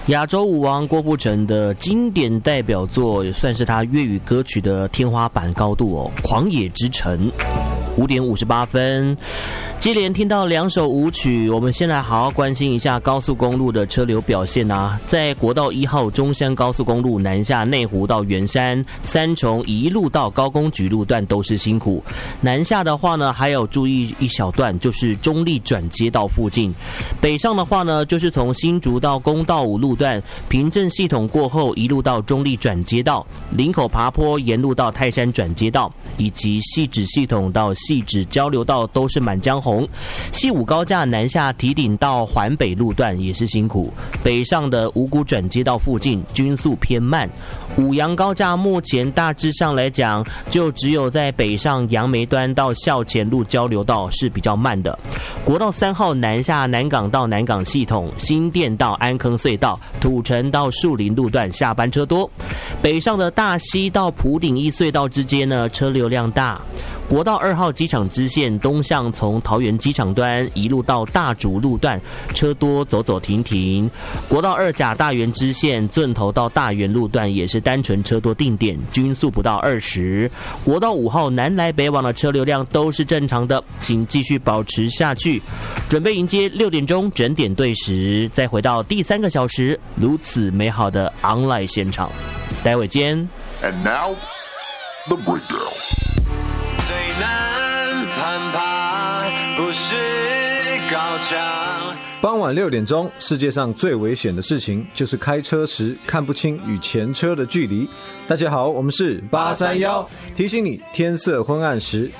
亚洲舞王郭富城的经典代表作，也算是他粤语歌曲的天花板高度哦，《狂野之城》。5点58分，接连听到2首舞曲，我们先来好好关心一下高速公路的车流表现啊。在国道1号中山高速公路南下内湖到圆山、三重一路到高工局路段都是辛苦。南下的话呢，还有注意一小段，就是中立转接道附近。北上的话呢，就是从新竹到公道5路段，平镇系统过后一路到中立转接道，林口爬坡沿路到泰山转接道，以及汐止系统到汐止交流道都是满江红。西武高架南下堤顶到环北路段也是辛苦，北上的五股转接道附近均速偏慢。五杨高架目前大致上来讲，就只有在北上杨梅端到校前路交流道是比较慢的。国道3号南下南港到南港系统，新店到安坑隧道，土城到树林路段下班车多。北上的大溪到埔顶一隧道之间呢，车流量大。国道2号机场支线东向从桃园机场端一路到大竹路段，车多走走停停。国道2甲大园支线圳头到大园路段也是单纯车多定点，均速不到20。国道5号南来北往的车流量都是正常的，请继续保持下去，准备迎接6点钟整点对时，再回到第3个小时如此美好的 online 现场。待会见。 And now, the breakdown. 最难攀爬不是高墙。 傍晚6点钟，世界上最危险的事情就是开车时看不清与前车的距离。大家好，我们是831，提醒你天色昏暗时